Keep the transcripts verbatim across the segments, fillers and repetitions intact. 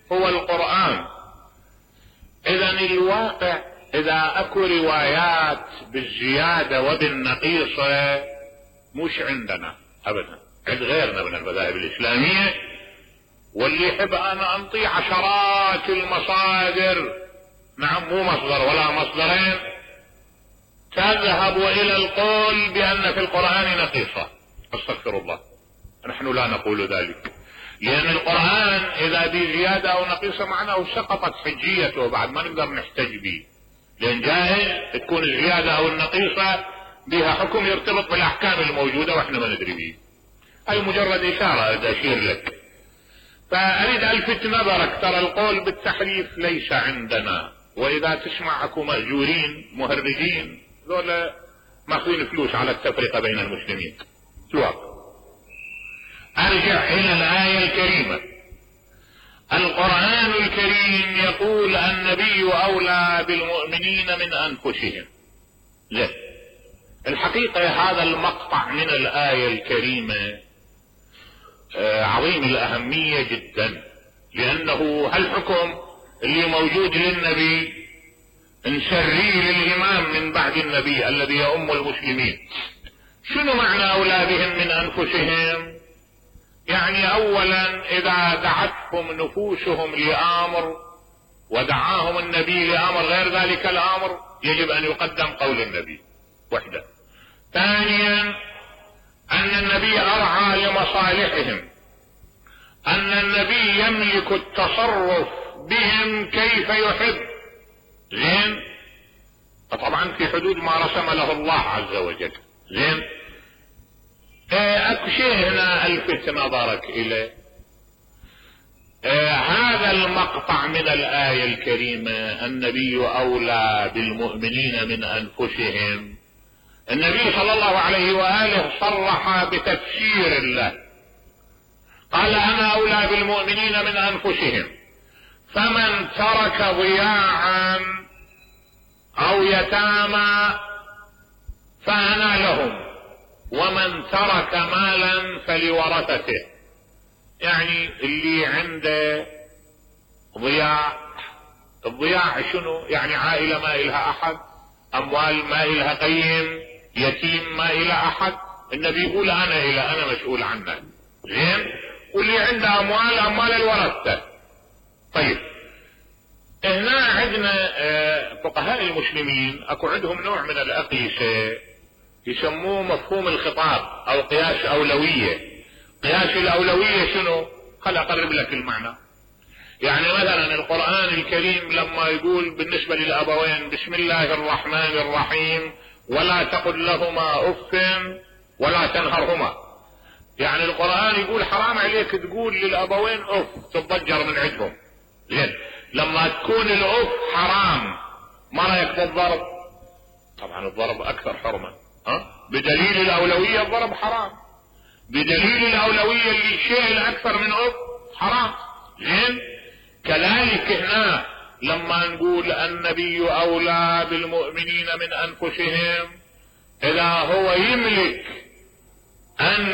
هو القرآن. إذا الواقع إذا أكو روايات بالزيادة وبالنقيصة مش عندنا أبدا، عند غيرنا من المذاهب الإسلامية، واللي يحب أنا أنطي عشرات المصادر، نعم مو مصدر ولا مصدرين، تذهب إلى القول بأن في القرآن نقيصة. استغفر الله، نحن لا نقول ذلك، لأن القرآن إذا بزيادة أو نقيصة معناه سقطت حجيته، بعد ما نقدر نحتج به، لأن جائز تكون الزيادة أو النقيصة بها حكم يرتبط بالأحكام الموجودة وإحنا ما ندري به. هاي مجرد إشارة أشير لك. فأريد ألفت نظرك، ترى القول بالتحريف ليس عندنا، وإذا تسمع أكو مأجورين مهرجين ذولا ماخذين فلوس على التفرقة بين المسلمين. الواقع ارجع الى الآية الكريمة. القرآن الكريم يقول النبي اولى بالمؤمنين من انفسهم. لا، الحقيقة هذا المقطع من الآية الكريمة عظيم الأهمية جدا، لأنه هالحكم اللي موجود للنبي نسريه للإمام من بعد النبي الذي يؤم المسلمين. شنو معنى أولى بهم من أنفسهم؟ يعني أولا إذا دعتهم نفوسهم لأمر ودعاهم النبي لأمر غير ذلك الأمر يجب أن يقدم قول النبي وحده. ثانيا أن النبي أرعى لمصالحهم، أن النبي يملك التصرف بهم كيف يحب، زين، طبعا في حدود ما رسم له الله عز وجل، زين. اكو شيء هنا الفت نظرك اليه. اه هذا المقطع من الآية الكريمة النبي اولى بالمؤمنين من انفسهم، النبي صلى الله عليه وآله صرح بتفسير الله، قال انا اولى بالمؤمنين من انفسهم، فمن ترك ضياعا او يتامى فانا لهم، ومن ترك مالا فلورثته. يعني اللي عنده ضياع، الضياع شنو؟ يعني عائلة ما إلها أحد، أموال ما إلها قيم، يتيم ما إلها أحد، النبي يقول أنا إلى أنا مسؤول عنه، زين. واللي عنده أموال أموال الورثة. طيب هنا عندنا فقهاء المسلمين أكو عندهم نوع من الأقيسة يسموه مفهوم الخطاب او قياس اولوية. قياس الاولوية شنو؟ خل اقرب لك المعنى. يعني مثلا القرآن الكريم لما يقول بالنسبة للابوين بسم الله الرحمن الرحيم ولا تقل لهما اف ولا تنهرهما، يعني القرآن يقول حرام عليك تقول للابوين اف تتضجر من عندهم، زين. لما تكون الاف حرام ما رايك بالضرب؟ طبعا الضرب اكثر حرمة، ها؟ بدليل الاولوية الضرب حرام، بدليل الاولوية اللي الشيء الاكثر من اف حرام، زين. كذلك هنا لما نقول النبي اولى بالمؤمنين من انفسهم، اذا هو يملك ان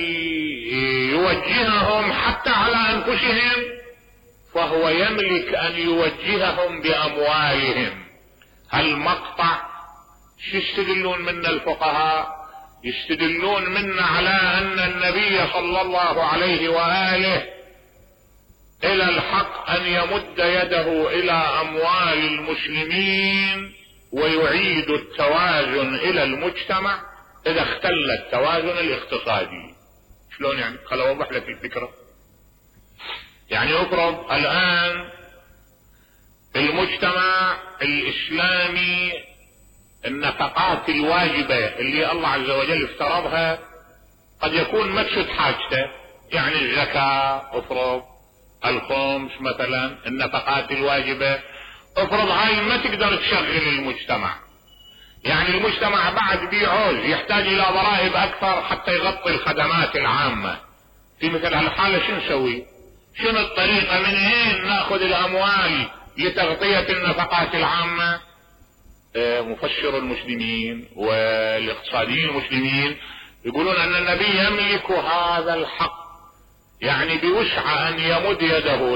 يوجههم حتى على انفسهم فهو يملك ان يوجههم باموالهم. هالمقطع شو يستدلون منا الفقهاء؟ يستدلون منا على ان النبي صلى الله عليه وآله الى الحق ان يمد يده الى اموال المسلمين ويعيد التوازن الى المجتمع اذا اختل التوازن الاقتصادي. شلون يعني؟ خل اوضح لك الفكرة. يعني افرض الان المجتمع الاسلامي النفقات الواجبة اللي الله عز وجل افترضها قد يكون ما تسد حاجته، يعني الزكاة افرض، الخمس مثلا، النفقات الواجبة افرض هاي ما تقدر تشغل المجتمع، يعني المجتمع بعد بيعوز يحتاج الى ضرائب اكثر حتى يغطي الخدمات العامة. في مثل هالحالة شو نسوي؟ شنو الطريقة؟ من اين ناخذ الاموال لتغطية النفقات العامة؟ مفسر المسلمين والاقتصاديين المسلمين يقولون ان النبي يملك هذا الحق، يعني بوسع ان يمد يده